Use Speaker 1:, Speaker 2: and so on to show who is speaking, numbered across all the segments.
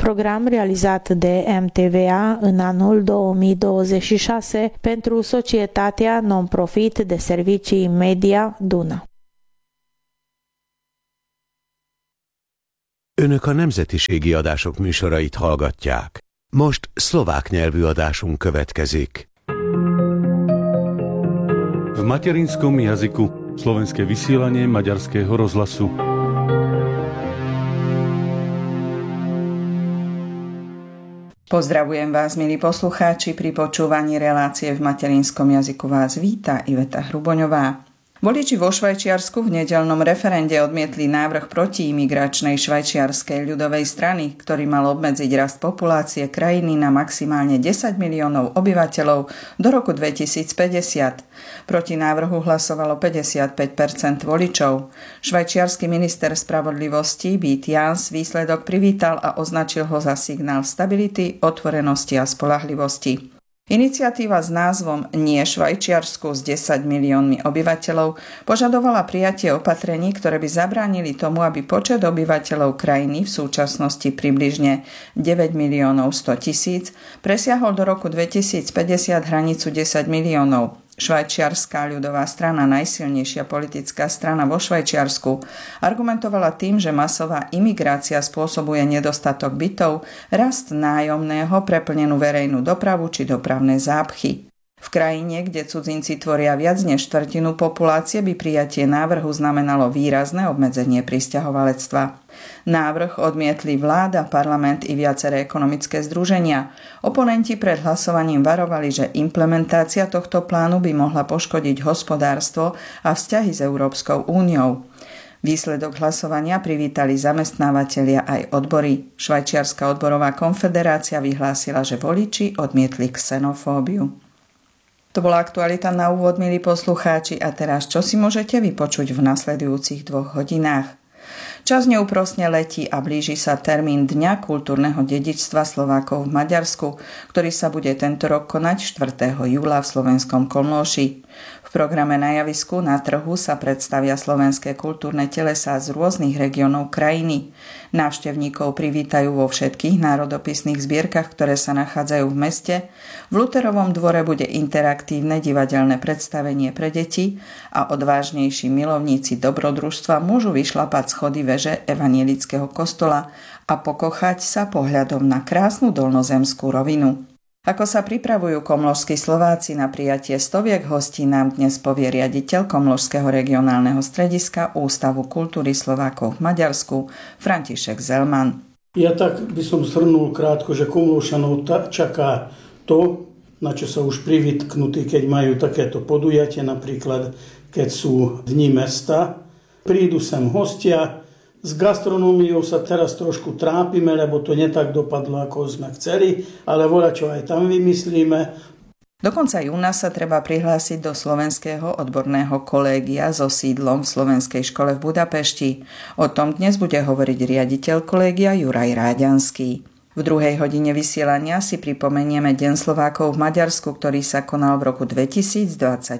Speaker 1: program realizat de MTVA în anul 2026 pentru societatea non-profit de servicii media Duna.
Speaker 2: Önök a nemzetiségi adások műsorait hallgatják. Most szlovák nyelvű adásunk következik.
Speaker 3: V materinskom jazyku slovenské vysielanie Maďarského rozhlasu.
Speaker 4: Pozdravujem vás, milí poslucháči, pri počúvaní relácie v materinskom jazyku vás víta Iveta Hruboňová. Voliči vo Švajčiarsku v nedeľnom referende odmietli návrh protiimigračnej švajčiarskej ľudovej strany, ktorý mal obmedziť rast populácie krajiny na maximálne 10 miliónov obyvateľov do roku 2050. Proti návrhu hlasovalo 55% voličov. Švajčiarsky minister spravodlivosti Beat Jans výsledok privítal a označil ho za signál stability, otvorenosti a spoľahlivosti. Iniciatíva s názvom Nie Švajčiarsku s 10 miliónmi obyvateľov požadovala prijatie opatrení, ktoré by zabránili tomu, aby počet obyvateľov krajiny v súčasnosti približne 9 miliónov 100 000 presiahol do roku 2050 hranicu 10 miliónov. Švajčiarska ľudová strana, najsilnejšia politická strana vo Švajčiarsku, argumentovala tým, že masová imigrácia spôsobuje nedostatok bytov, rast nájomného, preplnenú verejnú dopravu či dopravné zápchy. V krajine, kde cudzinci tvoria viac než štvrtinu populácie, by prijatie návrhu znamenalo výrazné obmedzenie prisťahovalectva. Návrh odmietli vláda, parlament i viaceré ekonomické združenia. Oponenti pred hlasovaním varovali, že implementácia tohto plánu by mohla poškodiť hospodárstvo a vzťahy s Európskou úniou. Výsledok hlasovania privítali zamestnávateľia aj odbory. Švajčiarska odborová konfederácia vyhlásila, že voliči odmietli xenofóbiu. To bola aktualita na úvod, milí poslucháči, a teraz čo si môžete vypočuť v nasledujúcich 2 hodinách? Čas neúprosne letí a blíži sa termín Dňa kultúrneho dedičstva Slovákov v Maďarsku, ktorý sa bude tento rok konať 4. júla v slovenskom Komlóši. V programe Na javisku na trhu sa predstavia slovenské kultúrne telesá z rôznych regiónov krajiny. Návštevníkov privítajú vo všetkých národopisných zbierkach, ktoré sa nachádzajú v meste. V Luterovom dvore bude interaktívne divadelné predstavenie pre deti a odvážnejší milovníci dobrodružstva môžu vyšlapať schody veže evanielického kostola a pokochať sa pohľadom na krásnu dolnozemskú rovinu. Ako sa pripravujú komlóžski Slováci na prijatie stoviek hostí, nám dnes povie riaditeľ Komlóžskeho regionálneho strediska Ústavu kultúry Slovákov v Maďarsku František Zelman.
Speaker 5: Ja tak by som shrnul krátko, že Komlóšanov čaká to, na čo sa už privytknutí, keď majú takéto podujatie, napríklad keď sú dni mesta. Prídu sem hostia. S gastronómiou sa teraz trošku trápime, lebo to netak dopadlo, ako sme chceli, ale voľačo aj tam vymyslíme.
Speaker 4: Do konca júna sa treba prihlásiť do Slovenského odborného kolégia so sídlom v Slovenskej škole v Budapešti. O tom dnes bude hovoriť riaditeľ kolégia Juraj Ráďanský. V 2. hodine vysielania si pripomenieme Deň Slovákov v Maďarsku, ktorý sa konal v roku 2021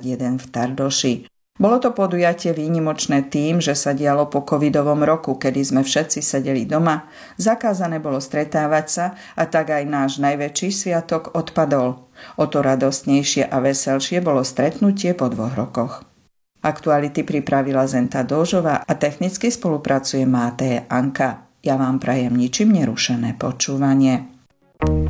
Speaker 4: v Tardoši. Bolo to podujatie výnimočné tým, že sa dialo po covidovom roku, kedy sme všetci sedeli doma, zakázané bolo stretávať sa a tak aj náš najväčší sviatok odpadol. O to radostnejšie a veselšie bolo stretnutie po 2 rokoch. Aktuality pripravila Zenta Dóžová a technicky spolupracuje Máté Anka. Ja vám prajem ničím nerušené počúvanie.